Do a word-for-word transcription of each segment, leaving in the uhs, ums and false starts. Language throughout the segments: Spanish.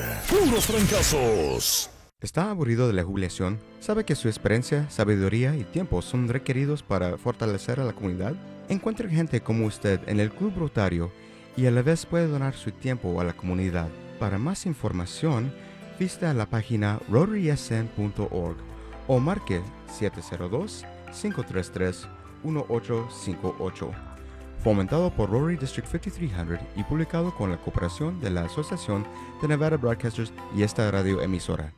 puros fracasos. ¿Está aburrido de la jubilación? ¿Sabe que su experiencia, sabiduría y tiempo son requeridos para fortalecer a la comunidad? Encuentre gente como usted en el Club Rotario y a la vez puede donar su tiempo a la comunidad. Para más información, visita la página rotary s n punto org o marque siete cero dos, cinco tres tres, uno ocho cinco ocho. Fomentado por Rotary District cinco mil trescientos y publicado con la cooperación de la Asociación de Nevada Broadcasters y esta radio emisora.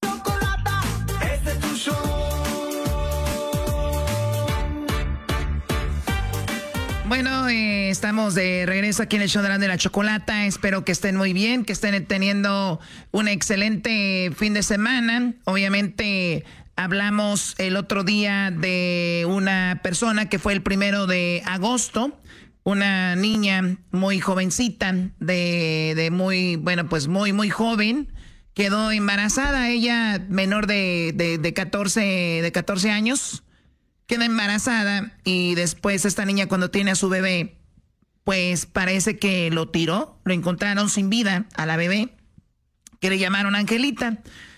Bueno, eh, estamos de regreso aquí en el show de la Chocolata. Espero que estén muy bien, que estén teniendo un excelente fin de semana. Obviamente hablamos el otro día de una persona que fue el primero de agosto, una niña muy jovencita, de, de muy, bueno, pues muy, muy joven. Quedó embarazada, ella menor de, de, de, catorce, de catorce años. Queda embarazada y después esta niña cuando tiene a su bebé, pues parece que lo tiró, lo encontraron sin vida a la bebé, que le llamaron Angelita.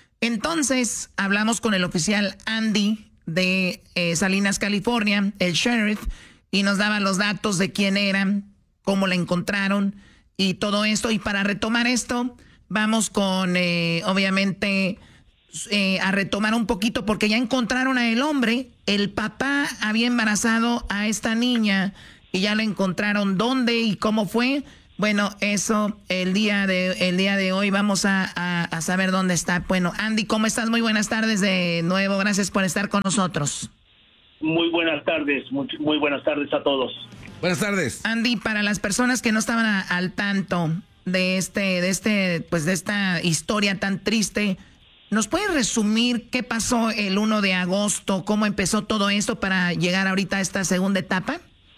Entonces hablamos con el oficial Andy de eh, Salinas, California, el sheriff, y nos daba los datos de quién era, cómo la encontraron y todo esto. Y para retomar esto, vamos con, eh, obviamente... Eh, a retomar un poquito porque ya encontraron a el hombre. El papá había embarazado a esta niña y ya lo encontraron. ¿Dónde y cómo fue? Bueno, eso el día de el día de hoy vamos a, a, a saber dónde está. Bueno, Andy, ¿cómo estás? Muy buenas tardes de nuevo. Gracias por estar con nosotros. Muy buenas tardes, muy, muy buenas tardes a todos. Buenas tardes. Andy, para las personas que no estaban a, al tanto de este de este pues de esta historia tan triste, ¿nos puedes resumir qué pasó el uno de agosto? ¿Cómo empezó todo esto para llegar ahorita a esta segunda etapa?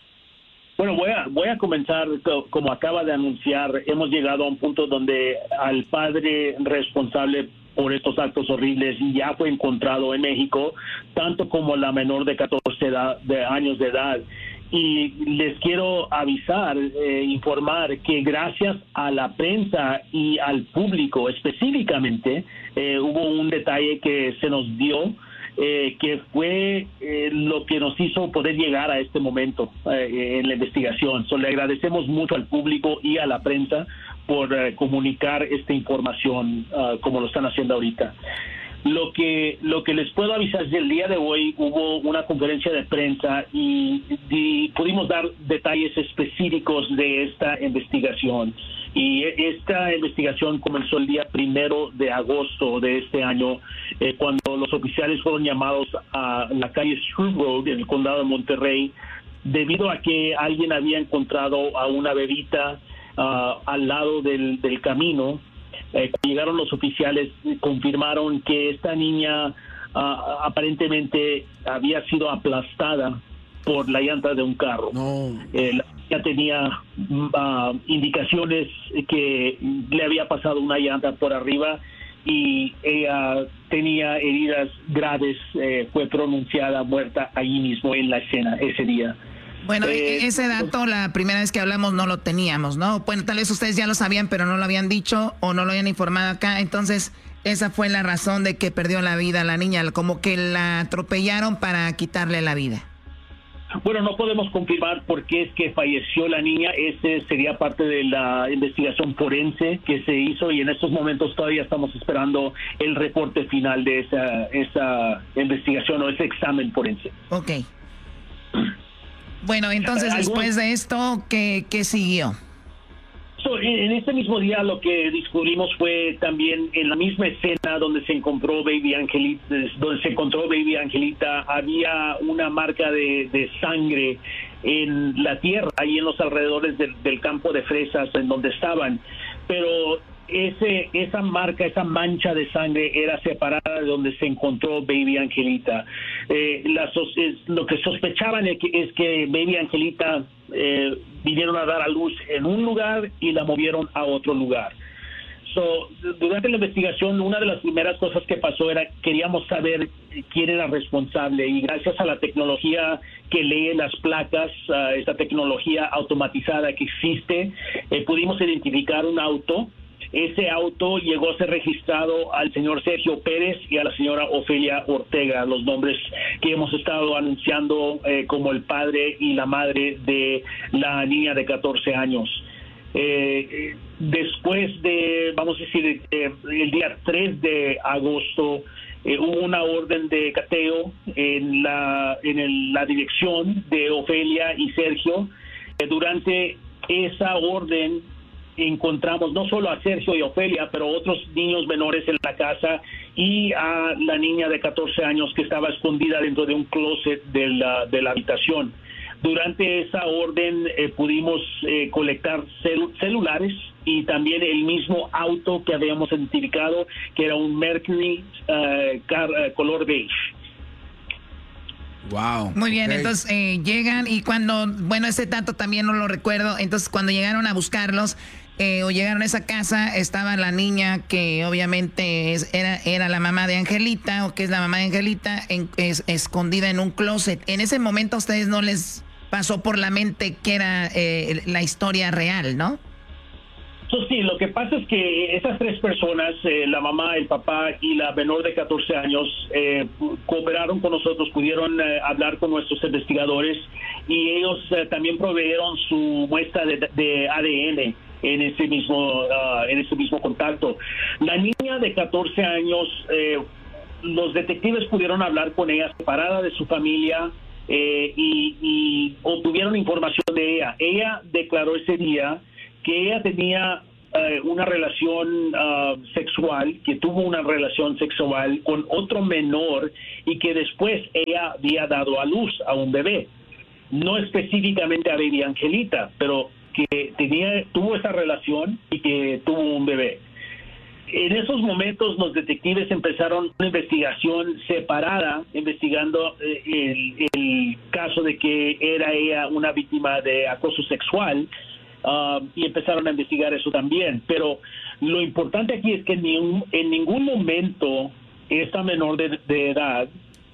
Bueno, voy a, voy a comenzar, como acaba de anunciar, hemos llegado a un punto donde al padre responsable por estos actos horribles ya fue encontrado en México, tanto como la menor de catorce edad, de años de edad. Y les quiero avisar, eh, informar que gracias a la prensa y al público específicamente, eh, hubo un detalle que se nos dio, eh, que fue eh, lo que nos hizo poder llegar a este momento eh, en la investigación. So, le agradecemos mucho al público y a la prensa por eh, comunicar esta información uh, como lo están haciendo ahorita. Lo que lo que les puedo avisar es que el día de hoy hubo una conferencia de prensa y, y pudimos dar detalles específicos de esta investigación. Y esta investigación comenzó el día primero de agosto de este año, eh, cuando los oficiales fueron llamados a la calle Screw Road en el condado de Monterrey, debido a que alguien había encontrado a una bebita uh, al lado del, del camino. Eh, cuando llegaron los oficiales, confirmaron que esta niña uh, aparentemente había sido aplastada por la llanta de un carro. No. Eh, la niña tenía uh, indicaciones que le había pasado una llanta por arriba y ella tenía heridas graves. Eh, fue pronunciada muerta ahí mismo en la escena ese día. Bueno, eh, ese dato la primera vez que hablamos no lo teníamos, ¿no? Bueno, tal vez ustedes ya lo sabían, pero no lo habían dicho o no lo habían informado acá. Entonces, esa fue la razón de que perdió la vida la niña, como que la atropellaron para quitarle la vida. Bueno, no podemos confirmar por qué es que falleció la niña. Ese sería parte de la investigación forense que se hizo y en estos momentos todavía estamos esperando el reporte final de esa, esa investigación o ese examen forense. Ok. Bueno, entonces después de esto, ¿qué, qué siguió? So, en este mismo día lo que descubrimos fue también en la misma escena donde se encontró Baby Angelita, donde se encontró Baby Angelita, había una marca de, de sangre en la tierra, ahí en los alrededores del, del campo de fresas en donde estaban, pero ese esa marca, esa mancha de sangre era separada de donde se encontró Baby Angelita. Eh, la, es, lo que sospechaban es que, es que Baby Angelita eh, vinieron a dar a luz en un lugar y la movieron a otro lugar. So, durante la investigación, una de las primeras cosas que pasó era queríamos saber quién era responsable y gracias a la tecnología que lee las placas, uh, esta tecnología automatizada que existe, eh, pudimos identificar un auto ese auto llegó a ser registrado al señor Sergio Pérez y a la señora Ofelia Ortega, los nombres que hemos estado anunciando eh, como el padre y la madre de la niña de catorce años. Eh, después de, vamos a decir, eh, el día tres de agosto, eh, hubo una orden de cateo en la, en el, la dirección de Ofelia y Sergio. Eh, durante esa orden encontramos no solo a Sergio y Ofelia, pero otros niños menores en la casa y a la niña de catorce años que estaba escondida dentro de un closet de la, de la habitación. Durante esa orden eh, pudimos eh, colectar cel celulares y también el mismo auto que habíamos identificado, que era un Mercury uh, car, uh, color beige. Wow. Muy bien, okay. Entonces eh, llegan y cuando, bueno, ese dato también no lo recuerdo, entonces cuando llegaron a buscarlos eh, o llegaron a esa casa, estaba la niña que obviamente es, era, era la mamá de Angelita, o que es la mamá de Angelita, en, es, escondida en un closet. En ese momento a ustedes no les pasó por la mente que era eh, la historia real, ¿no? So, sí, lo que pasa es que esas tres personas, eh, la mamá, el papá y la menor de catorce años, eh, cooperaron con nosotros, pudieron eh, hablar con nuestros investigadores y ellos eh, también proveyeron su muestra de, de A D N en ese mismo uh, en ese mismo contacto. La niña de catorce años, eh, los detectives pudieron hablar con ella separada de su familia eh, y, y obtuvieron información de ella. Ella declaró ese día que ella tenía uh, una relación uh, sexual, que tuvo una relación sexual con otro menor y que después ella había dado a luz a un bebé. No específicamente a Baby Angelita, pero que tenía, tuvo esa relación y que tuvo un bebé. En esos momentos los detectives empezaron una investigación separada, investigando eh, el, el caso de que era ella una víctima de acoso sexual. Uh, y empezaron a investigar eso también. Pero lo importante aquí es que ni un, en ningún momento esta menor de, de edad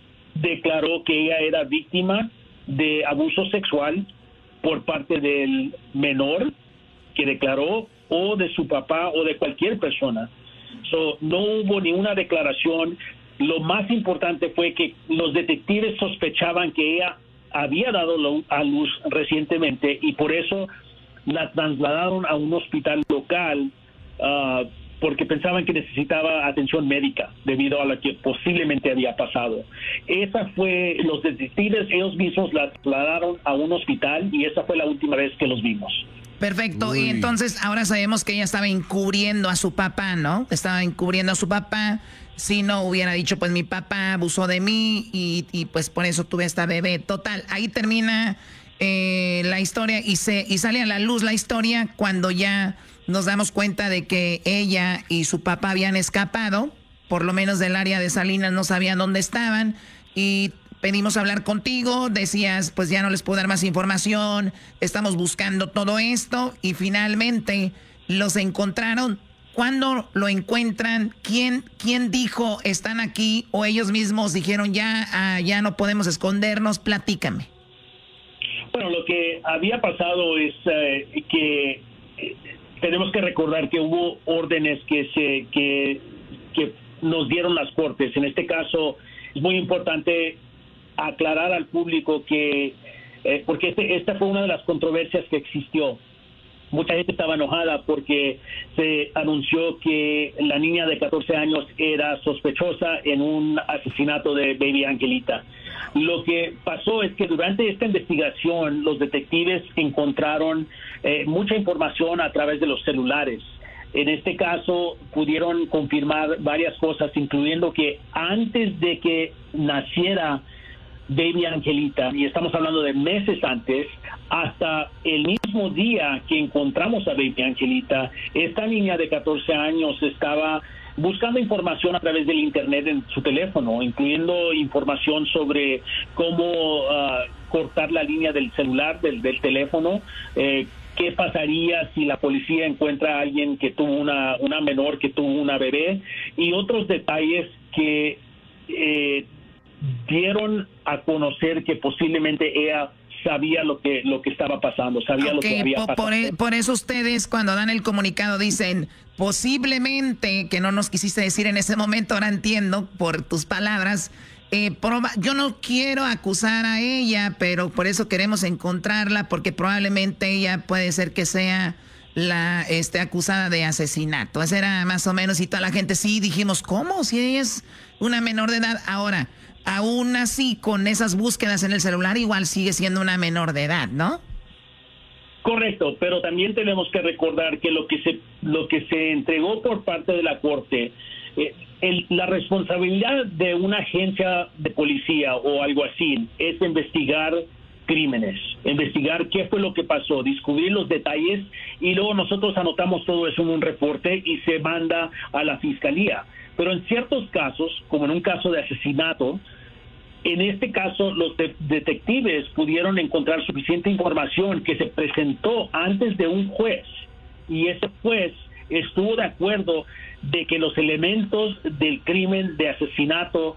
declaró que ella era víctima de abuso sexual por parte del menor que declaró, o de su papá, o de cualquier persona. So, no hubo ni una declaración. Lo más importante fue que los detectives sospechaban que ella había dado a luz recientemente y por eso la trasladaron a un hospital local uh, porque pensaban que necesitaba atención médica debido a lo que posiblemente había pasado. Esa fue, los detectives ellos mismos la trasladaron a un hospital y esa fue la última vez que los vimos. Perfecto, Uy. Y entonces ahora sabemos que ella estaba encubriendo a su papá, ¿no? Estaba encubriendo a su papá. Si no hubiera dicho, pues mi papá abusó de mí y, y pues por eso tuve esta bebé. Total, ahí termina Eh, la historia y se y sale a la luz la historia cuando ya nos damos cuenta de que ella y su papá habían escapado, por lo menos del área de Salinas, no sabían dónde estaban y pedimos hablar contigo, decías pues ya no les puedo dar más información, estamos buscando todo esto y finalmente los encontraron. ¿Cuándo lo encuentran? ¿Quién, quién dijo están aquí o ellos mismos dijeron ya, ah, ya no podemos escondernos? Platícame. Bueno, lo que había pasado es eh, que eh, tenemos que recordar que hubo órdenes que se que, que nos dieron las cortes. En este caso es muy importante aclarar al público que, eh, porque este, esta fue una de las controversias que existió. Mucha gente estaba enojada porque se anunció que la niña de catorce años era sospechosa en un asesinato de Baby Angelita. Lo que pasó es que durante esta investigación los detectives encontraron eh, mucha información a través de los celulares. En este caso pudieron confirmar varias cosas, incluyendo que antes de que naciera Baby Angelita, y estamos hablando de meses antes, hasta el mismo día que encontramos a Baby Angelita, esta niña de catorce años estaba buscando información a través del internet en su teléfono, incluyendo información sobre cómo uh, cortar la línea del celular, del, del teléfono, eh, qué pasaría si la policía encuentra a alguien que tuvo una, una menor que tuvo una bebé, y otros detalles que eh, dieron a conocer que posiblemente ella sabía lo que lo que estaba pasando, sabía okay, lo que había por, pasado. Por, por eso ustedes cuando dan el comunicado dicen, posiblemente, que no nos quisiste decir en ese momento, ahora entiendo por tus palabras, eh, proba- yo no quiero acusar a ella, pero por eso queremos encontrarla, porque probablemente ella puede ser que sea la este, acusada de asesinato. Esa era más o menos, y toda la gente sí dijimos, ¿cómo? Si ella es una menor de edad. Ahora, aún así, con esas búsquedas en el celular, igual sigue siendo una menor de edad, ¿no? Correcto, pero también tenemos que recordar que lo que se lo que se entregó por parte de la corte, eh, el, la responsabilidad de una agencia de policía o algo así es investigar crímenes, investigar qué fue lo que pasó, descubrir los detalles, y luego nosotros anotamos todo eso en un reporte y se manda a la fiscalía. Pero en ciertos casos, como en un caso de asesinato, en este caso los de- detectives pudieron encontrar suficiente información que se presentó antes de un juez, y ese juez estuvo de acuerdo de que los elementos del crimen de asesinato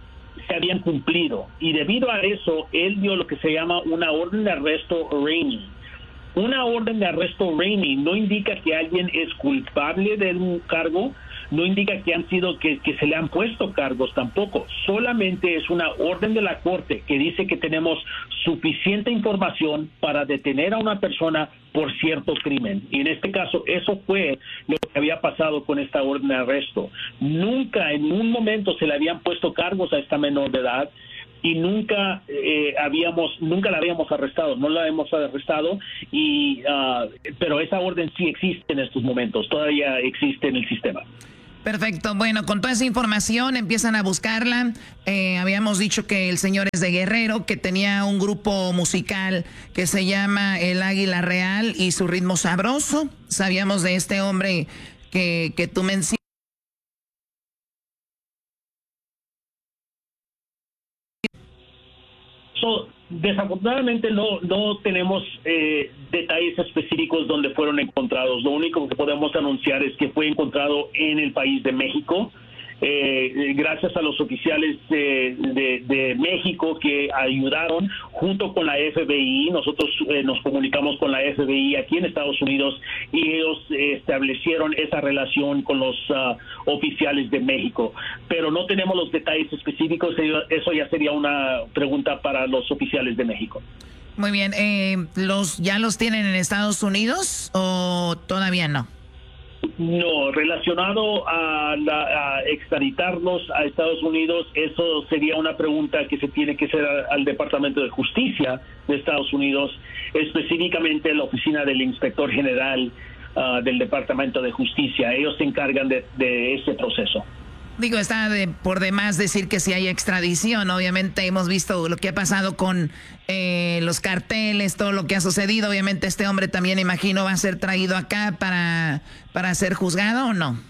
se habían cumplido, y debido a eso él dio lo que se llama una orden de arresto Rainey. Una orden de arresto Rainey no indica que alguien es culpable de un cargo, no indica que han sido que, que se le han puesto cargos tampoco, solamente es una orden de la corte que dice que tenemos suficiente información para detener a una persona por cierto crimen, y en este caso eso fue lo que había pasado con esta orden de arresto. Nunca en un momento se le habían puesto cargos a esta menor de edad, y nunca eh, habíamos nunca la habíamos arrestado, no la hemos arrestado, y uh, pero esa orden sí existe en estos momentos, todavía existe en el sistema. Perfecto, bueno, con toda esa información empiezan a buscarla. Eh, habíamos dicho que el señor es de Guerrero, que tenía un grupo musical que se llama El Águila Real y su ritmo sabroso. Sabíamos de este hombre que, que tú mencionas. So, desafortunadamente no no tenemos eh, detalles específicos donde fueron encontrados. Lo único que podemos anunciar es que fue encontrado en el país de México. Eh, gracias a los oficiales de, de, de México que ayudaron junto con la F B I. Nosotros eh, nos comunicamos con la F B I aquí en Estados Unidos, y ellos eh, establecieron esa relación con los uh, oficiales de México, pero no tenemos los detalles específicos. Eso ya sería una pregunta para los oficiales de México. Muy bien, eh, ¿los ya los tienen en Estados Unidos o todavía no? No, relacionado a, la, a extraditarlos a Estados Unidos, eso sería una pregunta que se tiene que hacer al Departamento de Justicia de Estados Unidos, específicamente la oficina del Inspector General uh, del Departamento de Justicia. Ellos se encargan de, de ese proceso. Digo, está de, por demás decir que si hay extradición. Obviamente hemos visto lo que ha pasado con eh, los carteles, todo lo que ha sucedido. Obviamente este hombre también, imagino, va a ser traído acá para, para ser juzgado, ¿o no?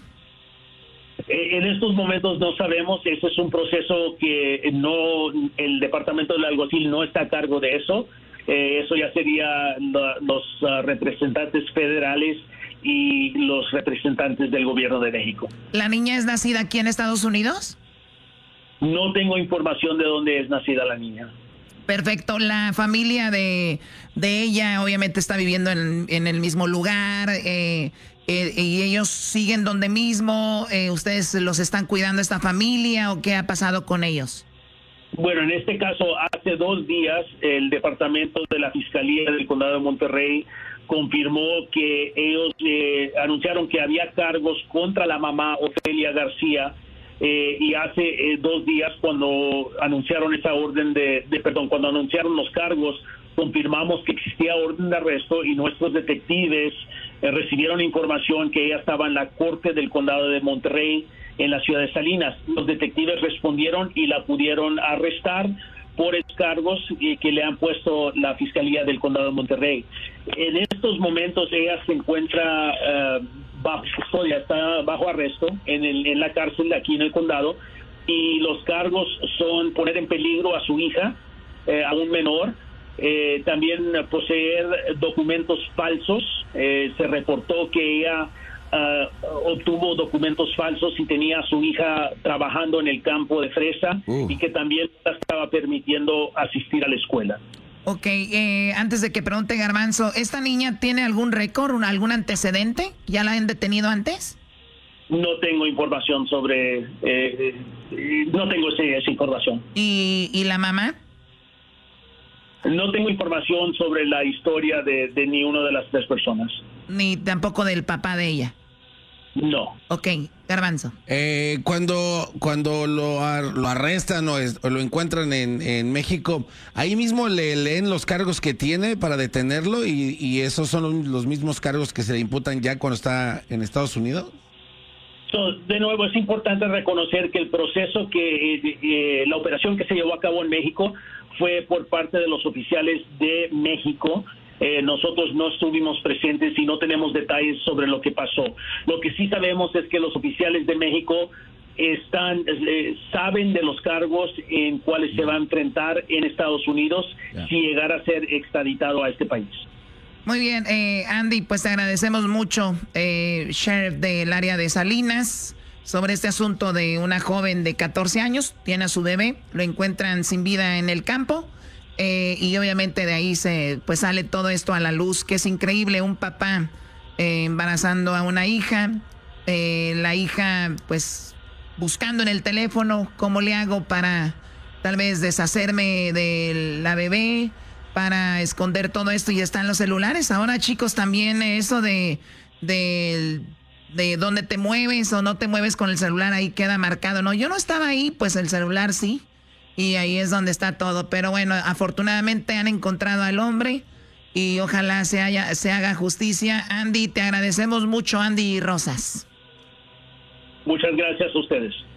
En estos momentos no sabemos. Ese es un proceso que no, el Departamento del Alguacil no está a cargo de eso. Eh, eso ya sería la, los uh, representantes federales y los representantes del gobierno de México. ¿La niña es nacida aquí en Estados Unidos? No tengo información de dónde es nacida la niña. Perfecto. La familia de, de ella obviamente está viviendo en, en el mismo lugar, eh, eh, y ellos siguen donde mismo. Eh, ¿Ustedes los están cuidando esta familia o qué ha pasado con ellos? Bueno, en este caso, hace dos días el departamento de la Fiscalía del Condado de Monterrey confirmó que ellos eh, anunciaron que había cargos contra la mamá Ofelia García, eh, y hace eh, dos días cuando anunciaron esa orden de, de, perdón, cuando anunciaron los cargos, confirmamos que existía orden de arresto, y nuestros detectives eh, recibieron información que ella estaba en la corte del Condado de Monterrey en la ciudad de Salinas. Los detectives respondieron y la pudieron arrestar por cargos que le han puesto la Fiscalía del Condado de Monterrey. En estos momentos ella se encuentra uh, bajo custodia, está bajo arresto en, el, en la cárcel aquí en el condado, y los cargos son poner en peligro a su hija, eh, a un menor, eh, también poseer documentos falsos. Eh, se reportó que ella Uh, obtuvo documentos falsos y tenía a su hija trabajando en el campo de fresa, uh. y que también la estaba permitiendo asistir a la escuela. Ok, eh, antes de que pregunte Garbanzo, ¿esta niña tiene algún récord, algún antecedente? ¿Ya la han detenido antes? No tengo información sobre... Eh, eh, no tengo ese, esa información. ¿Y, ¿Y la mamá? No tengo información sobre la historia de, de ni una de las tres personas. Ni tampoco del papá de ella. No. Ok, Garbanzo. Eh, cuando cuando lo, ar, lo arrestan o, es, o lo encuentran en, en México, ahí mismo le leen los cargos que tiene para detenerlo y, y esos son los mismos cargos que se le imputan ya cuando está en Estados Unidos. So, de nuevo, es importante reconocer que el proceso que, eh, eh, la operación que se llevó a cabo en México fue por parte de los oficiales de México. Eh, nosotros no estuvimos presentes y no tenemos detalles sobre lo que pasó. Lo que sí sabemos es que los oficiales de México están eh, saben de los cargos en cuales se va a enfrentar en Estados Unidos yeah. si llegara a ser extraditado a este país. Muy bien, eh, Andy, pues te agradecemos mucho, eh, sheriff del área de Salinas, sobre este asunto de una joven de catorce años, tiene a su bebé, lo encuentran sin vida en el campo. Eh, y obviamente de ahí se pues sale todo esto a la luz, que es increíble, un papá eh, embarazando a una hija, eh, la hija pues buscando en el teléfono cómo le hago para tal vez deshacerme de la bebé, para esconder todo esto, y están los celulares. Ahora, chicos, también eso de, de, de dónde te mueves o no te mueves con el celular, ahí queda marcado. No, yo no estaba ahí, pues el celular sí. Y ahí es donde está todo. Pero bueno, afortunadamente han encontrado al hombre y ojalá se, haya, se haga justicia. Andy, te agradecemos mucho, Andy Rosas. Muchas gracias a ustedes.